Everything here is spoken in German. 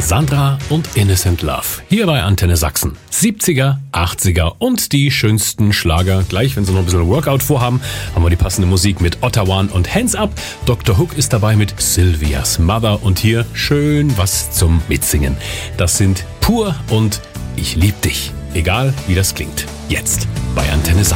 Sandra und Innocent Love. Hier bei Antenne Sachsen. 70er, 80er und die schönsten Schlager. Gleich, wenn Sie noch ein bisschen Workout vorhaben, haben wir die passende Musik mit Ottawa und Hands Up. Dr. Hook ist dabei mit Sylvia's Mother und hier schön was zum Mitsingen. Das sind Pur und Ich lieb dich. Egal wie das klingt. Jetzt bei Antenne Sachsen.